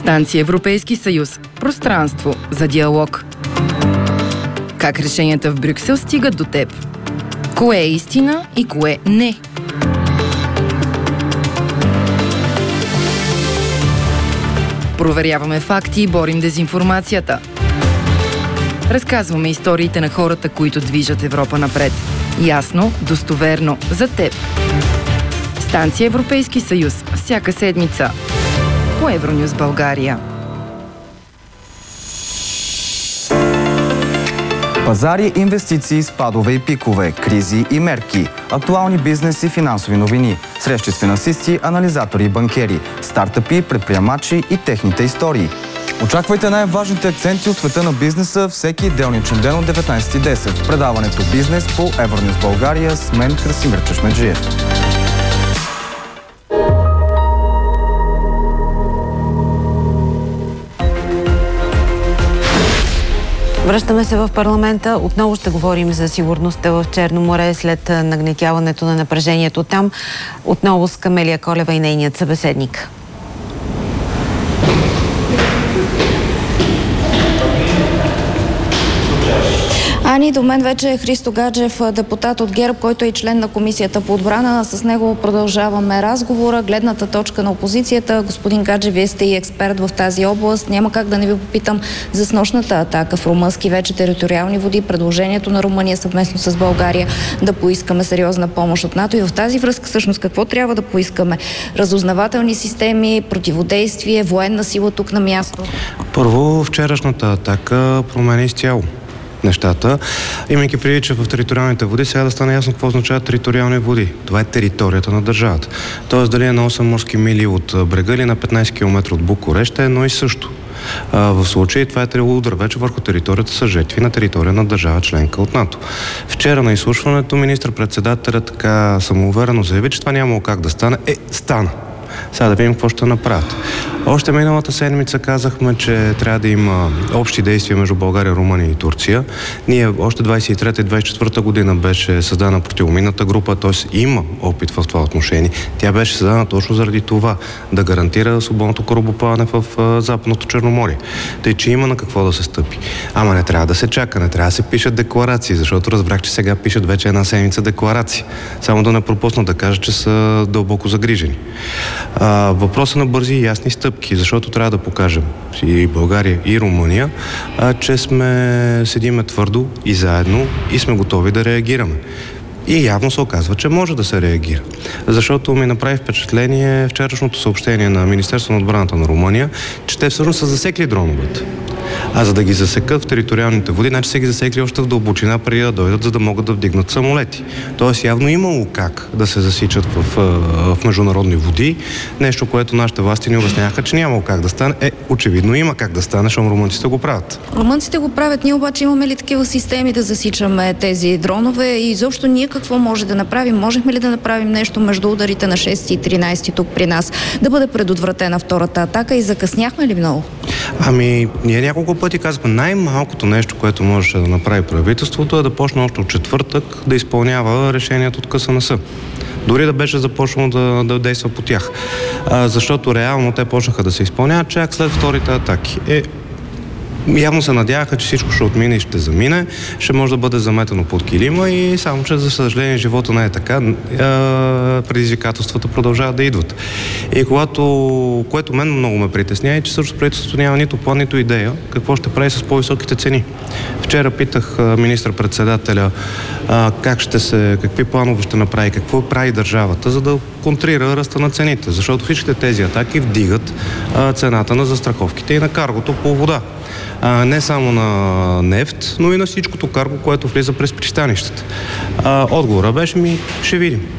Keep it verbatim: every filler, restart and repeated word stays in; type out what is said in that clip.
Станция Европейски съюз. Пространство за диалог. Как решенията в Брюксел стигат до теб? Кое е истина и кое не? Проверяваме факти и борим дезинформацията. Разказваме историите на хората, които движат Европа напред. Ясно, достоверно, за теб. Станция Европейски съюз. Всяка седмица. По Евронюс България. Пазари, инвестиции, спадове и пикове, кризи и мерки, актуални бизнес и финансови новини, срещи с финансисти, анализатори и банкери, стартъпи, предприемачи и техните истории. Очаквайте най-важните акценти от света на бизнеса всеки делничен ден от деветнайсет и десет в предаването Бизнес по Евронюс България с мен Красимир Чешмеджиев. Връщаме се в парламента. Отново ще говорим за сигурността в Черно море след нагнетяването на напрежението там. Отново с Камелия Колева и нейният събеседник. Ани, до мен вече е Христо Гаджев, депутат от ГЕРБ, който е и член на Комисията по отбрана. С него продължаваме разговора, гледната точка на опозицията. Господин Гаджев, вие сте и експерт в тази област. Няма как да не ви попитам за снощната атака в румънски вече териториални води, предложението на Румъния съвместно с България да поискаме сериозна помощ от НАТО. И в тази връзка всъщност какво трябва да поискаме? Разузнавателни системи, противодействие, военна сила тук на място? Първо, вчерашната атака промени изцяло нещата, имайки преди, че в териториалните води сега да стане ясно какво означава териториални води. Това е територията на държавата. Тоест дали е на осем морски мили от брега или на петнайсет километра от Букурещ е едно и също. А, в случай това е удар вече върху територията са жертви на територия на държава членка от НАТО. Вчера на изслушването министър-председателят така самоуверено заяви, че това нямало как да стане. Е, стана. Сега да видим какво ще направят. Още миналата седмица казахме, че трябва да има общи действия между България, Румъния и Турция. Ние още двайсет и трета и двайсет и четвърта година беше създана противоминната група, т.е. има опит в това отношение. Тя беше създана точно заради това, да гарантира свободното корабоплаване в Западното Черноморие. Тъй, че има на какво да се стъпи. Ама не трябва да се чака, не трябва да се пишат декларации, защото разбрах, че сега пишат вече една седмица декларации. Само да не пропусна да кажа, че са дълбоко загрижени. А, въпросът на бързи и ясни стъпки, защото трябва да покажем и България, и Румъния, а, че сме седиме твърдо и заедно и сме готови да реагираме. И явно се оказва, че може да се реагира. Защото ми направи впечатление вчерашното съобщение на Министерството на отбраната на Румъния, че те всъщност са засекли дроновете. А за да ги засекат в териториалните води, значи са ги засекли още в дълбочина преди да дойдат, за да могат да вдигнат самолети. Тоест явно имало как да се засичат в, в международни води. Нещо, което нашите власти ни обясняха, че нямало как да стане. Е, очевидно има как да стане, защото румънците го правят. Румънците го правят. Ние обаче имаме ли такива системи да засичаме тези дронове и изобщо ние какво може да направим? Можехме ли да направим нещо между ударите на шести и тринайсети тук при нас? Да бъде предотвратена втората атака и закъсняхме ли много? Ами, ние няколко пъти казахме, най-малкото нещо, което можеше да направи правителството е да почне още от четвъртък да изпълнява решението от КСНС. Дори да беше започнало да, да действа по тях. А, защото реално те почнаха да се изпълняват чак след вторите атаки. Е, явно се надяваха, че всичко ще отмине и ще замине, ще може да бъде заметено под килима и само, че за съжаление живота не е така, предизвикателствата продължават да идват. И когато, което мен много ме притесня е, че също правителството няма нито план, нито идея какво ще прави с по-високите цени. Вчера питах министър-председателя как ще се, какви планове ще направи, какво прави държавата, за да контрира ръста на цените, защото всичките тези атаки вдигат цената на застраховките и на каргото по вода. А, не само на нефт, но и на всичкото карго, което влиза през пристанищата. А, отговора беше ми, ще видим.